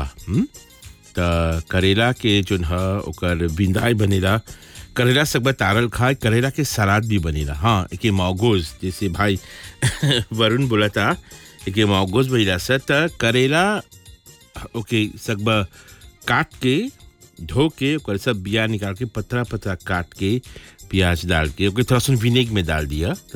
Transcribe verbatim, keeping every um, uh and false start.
हम त करेला के जोन ह ओकर बिंदाई बनेला करेला सकबा तारल खाए करेला के सलाद भी बनेला हाँ एके मौगोज जैसे भाई वरुण बोला था एके मौगोज बनेला स त करेला ओके सकबा काट के धो के ओकर सब बिया निकाल के पतला पतला काट के प्याज डाल के ओके थोड़ा सा विनेगर में डाल दिया